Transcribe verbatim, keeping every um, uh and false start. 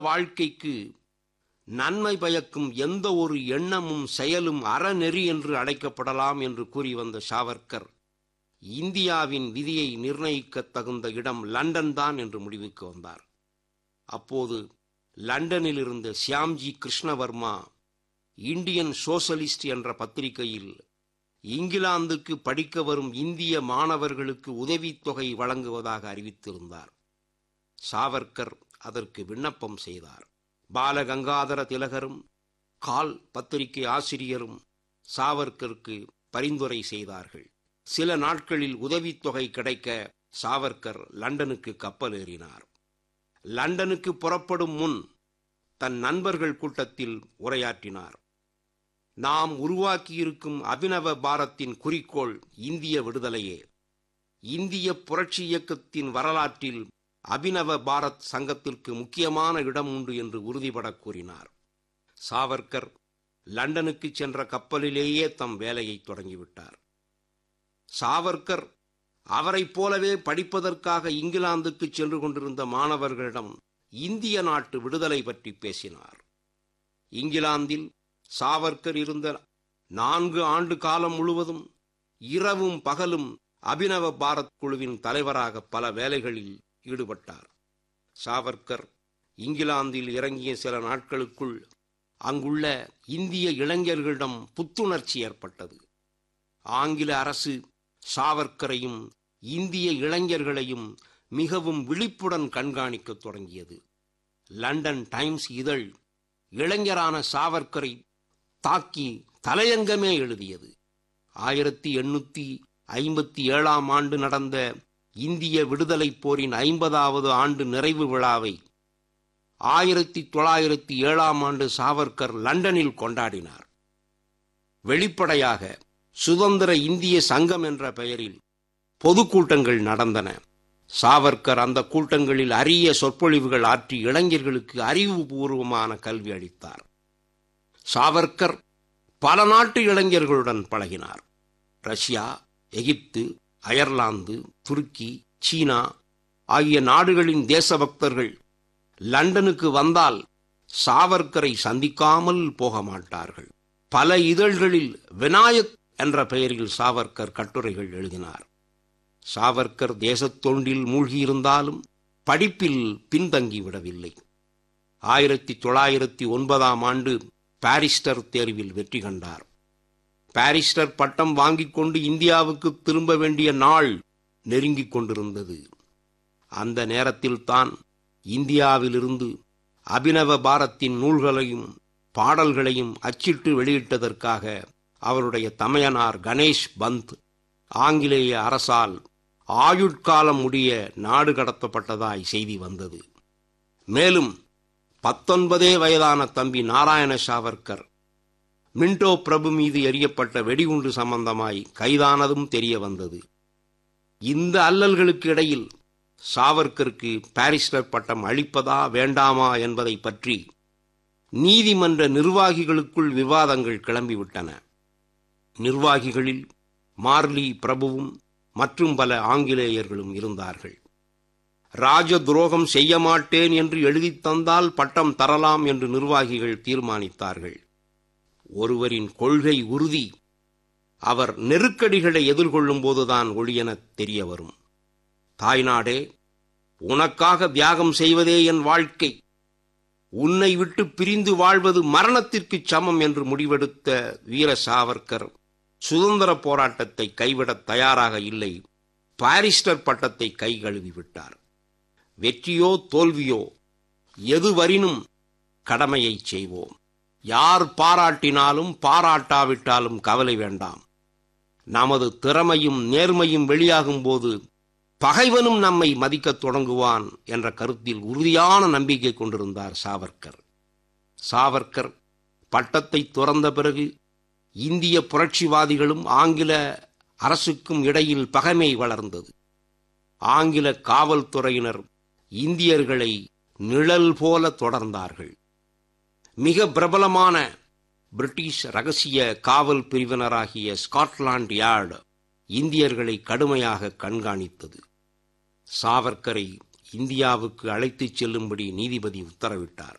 வாழ்க்கைக்கு நன்மை பயக்கும் எந்த ஒரு எண்ணமும் செயலும் அறநெறி என்று அழைக்கப்படலாம் என்று கூறி வந்த சாவர்கர் இந்தியாவின் விதியை நிர்ணயிக்க தகுந்த இடம் லண்டன் தான் என்று முடிவுக்கு வந்தார். அப்போது லண்டனில் இருந்த சியாம்ஜி கிருஷ்ணவர்மா இந்தியன் சோசலிஸ்ட் என்ற பத்திரிகையில் இங்கிலாந்துக்கு படிக்க வரும் இந்திய மாணவர்களுக்கு உதவித்தொகை வழங்குவதாக அறிவித்திருந்தார். சாவர்கர் அதற்கு விண்ணப்பம் செய்தார். பாலகங்காதர திலகரும் கால் பத்திரிகை ஆசிரியரும் சாவர்கருக்கு பரிந்துரை செய்தார்கள். சில நாட்களில் உதவித்தொகை கிடைக்க சாவர்கர் லண்டனுக்கு கப்பல் ஏறினார். லண்டனுக்கு புறப்படும் முன் தன் நண்பர்கள் கூட்டத்தில் உரையாற்றினார். நாம் உருவாக்கியிருக்கும் அபினவ பாரத்தின் குறிக்கோள் இந்திய விடுதலையே. இந்திய புரட்சி இயக்கத்தின் வரலாற்றில் அபினவ பாரத் சங்கத்திற்கு முக்கியமான இடம் உண்டு என்று உறுதிபட கூறினார். சாவர்கர் லண்டனுக்கு சென்ற கப்பலிலேயே தம் வேலையை தொடங்கிவிட்டார். சாவர்கர் அவரைப் போலவே படிப்பதற்காக இங்கிலாந்துக்கு சென்று கொண்டிருந்த மாணவர்களிடம் இந்திய நாட்டு விடுதலை பற்றி பேசினார். இங்கிலாந்தில் சாவர்கர் இருந்த நான்கு ஆண்டு காலம் முழுவதும் இரவும் பகலும் அபினவ பாரத் குழுவின் தலைவராக பல வேலைகளில் ஈடுபட்டார். சாவர்கர் இங்கிலாந்தில் இறங்கிய சில நாட்களுக்குள் அங்குள்ள இந்திய இளைஞர்களிடம் புத்துணர்ச்சி ஏற்பட்டது. ஆங்கில அரசு சாவர்கரையும் இந்திய இளைஞர்களையும் மிகவும் விழிப்புடன் கண்காணிக்க தொடங்கியது. லண்டன் டைம்ஸ் இதழ் இளைஞரான சாவர்கரை தாக்கி தலையங்கமே எழுதியது. ஆயிரத்தி எண்ணூத்தி ஐம்பத்தி ஏழாம் ஆண்டு நடந்த இந்திய விடுதலை போரின் ஐம்பதாவது ஆண்டு நிறைவு விழாவை ஆயிரத்தி தொள்ளாயிரத்தி ஏழாம் ஆண்டு சாவர்கர் லண்டனில் கொண்டாடினார். வெளிப்படையாக சுதந்திர இந்திய சங்கம் என்ற பெயரில் பொதுக்கூட்டங்கள் நடந்தன. சாவர்கர் அந்த கூட்டங்களில் அரிய சொற்பொழிவுகள் ஆற்றி இளைஞர்களுக்கு அறிவுபூர்வமான கல்வி அளித்தார். சாவர்கர் பல நாட்டு இளைஞர்களுடன் பழகினார். ரஷ்யா, எகிப்து, அயர்லாந்து, துருக்கி, சீனா ஆகிய நாடுகளின் தேசபக்தர்கள் லண்டனுக்கு வந்தால் சாவர்கரை சந்திக்காமல் போக மாட்டார்கள். பல இதழ்களில் விநாயக் என்ற பெயரில் சாவர்கர் கட்டுரைகள் எழுதினார். சாவர்கர் தேசத்தொண்டில் மூழ்கியிருந்தாலும் படிப்பில் பின்தங்கிவிடவில்லை. ஆயிரத்தி தொள்ளாயிரத்தி ஒன்பதாம் ஆண்டு பாரிஸ்டர் தேர்வில் வெற்றி கண்டார். பாரிஸ்டர் பட்டம் வாங்கிக் கொண்டு இந்தியாவுக்கு திரும்ப வேண்டிய நாள் நெருங்கிக் கொண்டிருந்தது. அந்த நேரத்தில் தான் இந்தியாவிலிருந்து அபினவ பாரத்தின் நூல்களையும் பாடல்களையும் அச்சிட்டு வெளியிட்டதற்காக அவருடைய தமையனார் கணேஷ் பந்த் ஆங்கிலேய அரசால் ஆயுட்காலம் முடிய நாடு கடத்தப்பட்டதாய் செய்தி வந்தது. மேலும் பத்தொன்பதே வயதான தம்பி நாராயண சாவர்கர் மின்டோ பிரபு மீது எறியப்பட்ட வெடிகுண்டு சம்பந்தமாய் கைதானதும் தெரிய வந்தது. இந்த அல்லல்களுக்கு இடையில் சாவர்கருக்கு பாரிஸ்டர் பட்டம் அளிப்பதா வேண்டாமா என்பதை பற்றி நீதிமன்ற நிர்வாகிகளுக்குள் விவாதங்கள் கிளம்பிவிட்டன. நிர்வாகிகளில் மார்லி பிரபுவும் மற்றும் பல ஆங்கிலேயர்களும் இருந்தார்கள். ராஜ துரோகம் செய்ய மாட்டேன் என்று எழுதி தந்தால் பட்டம் தரலாம் என்று நிர்வாகிகள் தீர்மானித்தார்கள். ஒருவரின் கொள்கை உறுதி அவர் நெருக்கடிகளை எதிர்கொள்ளும் போதுதான் ஒளியென தெரிய வரும். தாய்நாடே, உனக்காக தியாகம் செய்வதே என் வாழ்க்கை, உன்னை விட்டு பிரிந்து வாழ்வது மரணத்திற்கு சமம் என்று முடிவெடுத்த வீர சாவர்கர் சுதந்திர போராட்டத்தை கைவிட தயாராக இல்லை. பாரிஸ்டர் பட்டத்தை கை கழுவிவிட்டார். வெற்றியோ தோல்வியோ எதுவரினும் கடமையை செய்வோம். யார் பாராட்டினாலும் பாராட்டாவிட்டாலும் கவலை வேண்டாம். நமது திறமையும் நேர்மையும் வெளியாகும் போது பகைவனும் நம்மை மதிக்கத் தொடங்குவான் என்ற கருத்தில் உறுதியான நம்பிக்கை கொண்டிருந்தார் சாவர்கர். சாவர்கர் பட்டத்தை துறந்த பிறகு இந்திய புரட்சிவாதிகளும் ஆங்கில அரசுக்கும் இடையில் பகைமை வளர்ந்தது. ஆங்கில காவல்துறையினர் இந்தியர்களை நிழல் போல தொடர்ந்தார்கள். மிக பிரபலமான பிரிட்டிஷ் ரகசிய காவல் பிரிவினராகிய ஸ்காட்லாந்து யார்டு இந்தியர்களை கடுமையாக கண்காணித்தது. சாவர்கரை இந்தியாவுக்கு அழைத்துச் செல்லும்படி நீதிபதி உத்தரவிட்டார்.